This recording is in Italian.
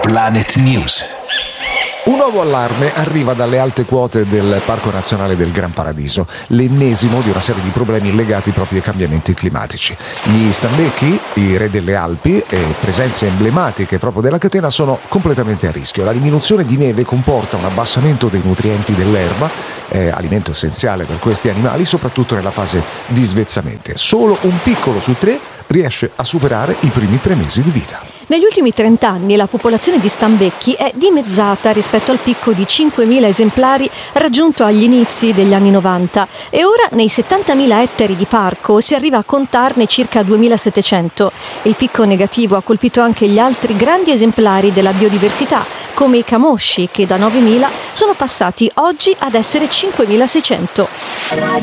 Planet News. Un nuovo allarme arriva dalle alte quote del Parco Nazionale del Gran Paradiso, l'ennesimo di una serie di problemi legati proprio ai cambiamenti climatici. Gli stambecchi, i re delle Alpi e presenze emblematiche proprio della catena sono completamente a rischio. La diminuzione di neve comporta un abbassamento dei nutrienti dell'erba, alimento essenziale per questi animali, soprattutto nella fase di svezzamento. Solo un piccolo su 3 riesce a superare i primi 3 mesi di vita. Negli ultimi 30 anni la popolazione di stambecchi è dimezzata rispetto al picco di 5.000 esemplari raggiunto agli inizi degli anni 90 e ora nei 70.000 ettari di parco si arriva a contarne circa 2.700. Il picco negativo ha colpito anche gli altri grandi esemplari della biodiversità, come i camosci, che da 9.000 sono passati oggi ad essere 5.600.